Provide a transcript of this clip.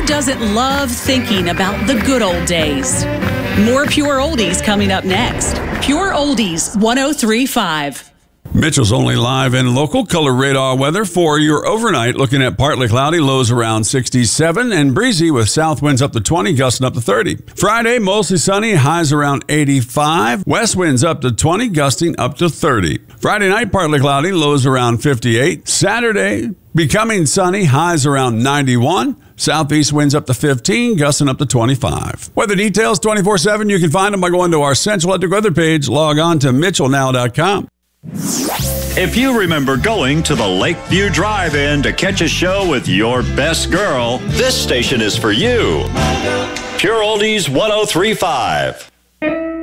doesn't love thinking about the good old days? More Pure Oldies coming up next. Pure Oldies 103.5. Mitchell's only live and local color radar weather for your overnight. Looking at partly cloudy, lows around 67 and breezy with south winds up to 20, gusting up to 30. Friday, mostly sunny, highs around 85. West winds up to 20, gusting up to 30. Friday night, partly cloudy, lows around 58. Saturday, becoming sunny, highs around 91. Southeast winds up to 15, gusting up to 25. Weather details 24/7. You can find them by going to our Central Electric weather page. Log on to mitchellnow.com. If you remember going to the Lakeview Drive-In to catch a show with your best girl, this station is for you. Pure Oldies 103.5.